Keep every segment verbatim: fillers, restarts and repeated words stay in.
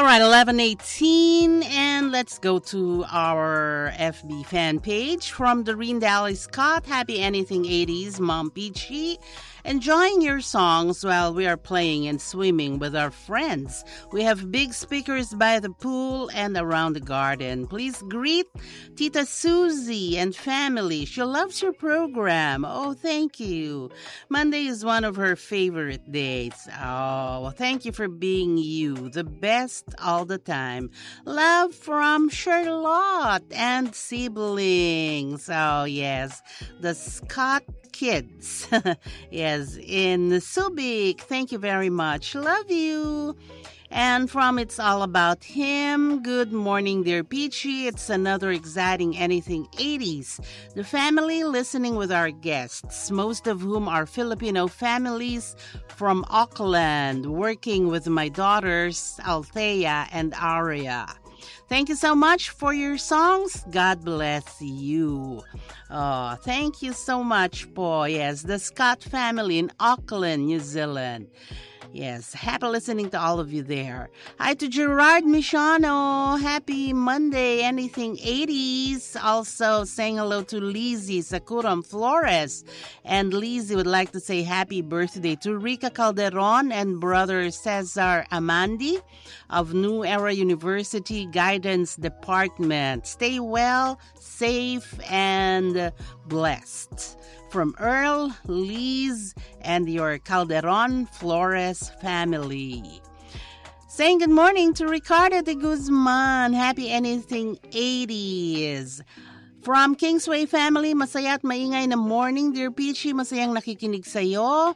All right, eleven eighteen, and let's go to our F B fan page from Doreen Daly Scott. Happy Anything eighties, Mom Peachy. Enjoying your songs while we are playing and swimming with our friends. We have big speakers by the pool and around the garden. Please greet Tita Susie and family. She loves your program. Oh, thank you. Monday is one of her favorite days. Oh, thank you for being you, the best all the time. Love from Charlotte and siblings. Oh, yes, the Scott kids. Yes, in Subic. Thank you very much. Love you. And from It's All About Him, good morning, dear Peachy. It's another exciting Anything eighties. The family listening with our guests, most of whom are Filipino families from Auckland, working with my daughters, Althea and Aria. Thank you so much for your songs. God bless you. Oh, thank you so much po. Yes, the Scott family in Auckland, New Zealand. Yes, happy listening to all of you there. Hi to Gerard Michano. Happy Monday, Anything eighties. Also saying hello to Lizzie Sakuram Flores. And Lizzie would like to say happy birthday to Rica Calderon and brother Cesar Amandi of New Era University Guidance Department. Stay well, safe, and blessed. From Earl, Liz, and your Calderon Flores family. Saying good morning to Ricardo de Guzman. Happy Anything eighties. From Kingsway family, masaya at maingay na morning, dear Peachy. Masayang nakikinig sa'yo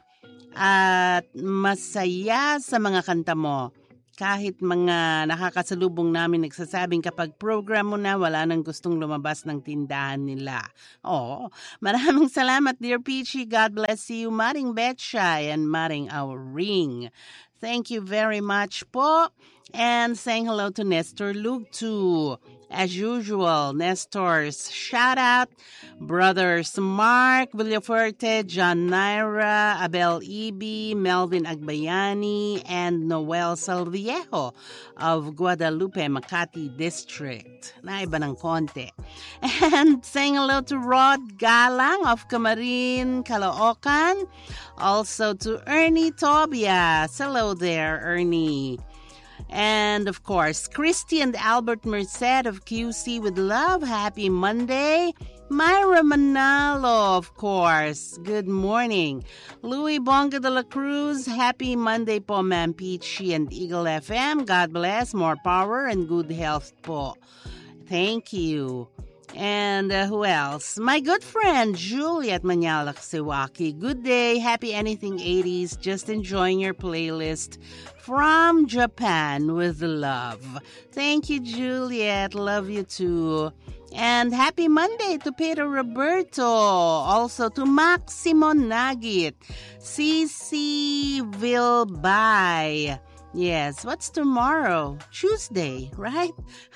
at masaya sa mga kanta mo. Kahit mga nakakasalubong namin nagsasabing kapag program mo na, wala nang gustong lumabas ng tindahan nila. Oh, maraming salamat, dear Peachy. God bless you, Maring Betchay and Maring Auring. Thank you very much po. And saying hello to Nestor Lugtu. As usual, Nestor's shout out, brothers Mark Villafuerte, John Naira, Abel Ibi, Melvin Agbayani, and Noel Salviejo of Guadalupe, Makati District. Naiba ng konti. And saying hello to Rod Galang of Camarin, Caloocan. Also to Ernie Tobias. Hello there, Ernie. And, of course, Christy and Albert Merced of Q C with love. Happy Monday. Myra Manalo, of course. Good morning. Louis Bonga de la Cruz. Happy Monday po, Ma'am Peachy and Eagle F M. God bless. More power and good health po. Thank you. And uh, who else? My good friend, Juliet Manyalak Sewaki. Good day. Happy Anything eighties. Just enjoying your playlist from Japan with love. Thank you, Juliet. Love you too. And happy Monday to Pedro Roberto. Also to Maximo Nagit. Cici Vilbay. Yes, what's tomorrow? Tuesday, right?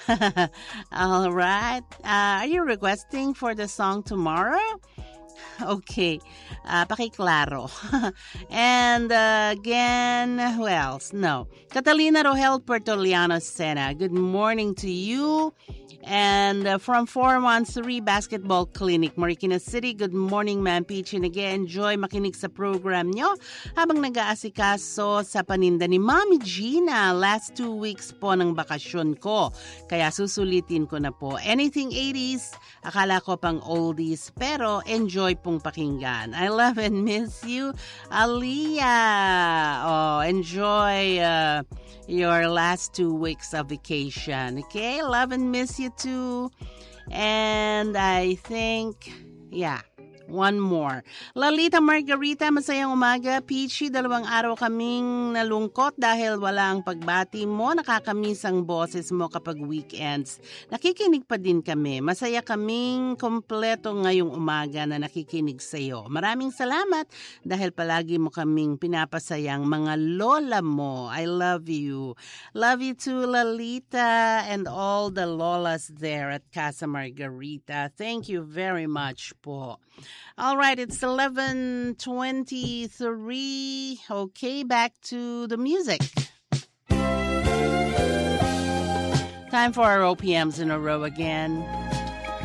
All right. Uh, are you requesting for the song tomorrow? Okay, uh, pakiklaro. And uh, again, who else? No. Catalina Rohel Pertoliano Sena. Good morning to you. And uh, from four one three Basketball Clinic, Marikina City, good morning, Ma'am Peach. And again, enjoy makinig sa program nyo habang nag-aasikaso sa paninda ni Mami Gina. Last two weeks po ng bakasyon ko. Kaya susulitin ko na po. Anything eighties, akala ko pang oldies, pero enjoy pong pakinggan. I love and miss you, Aliyah. Oh, enjoy uh, your last two weeks of vacation. Okay, love and miss you too. And I think, yeah, one more. Lalita Margarita, masayang umaga. Peachy, dalawang araw kaming nalungkot dahil wala ang pagbati mo. Nakakamiss ang boses mo kapag weekends. Nakikinig pa din kami. Masaya kaming kompleto ngayong umaga na nakikinig sa'yo. Maraming salamat dahil palagi mo kaming pinapasayang mga lola mo. I love you. Love you too, Lalita, and all the lolas there at Casa Margarita. Thank you very much po. All right, it's eleven twenty-three. Okay, back to the music. Time for our O P Ms in a row again.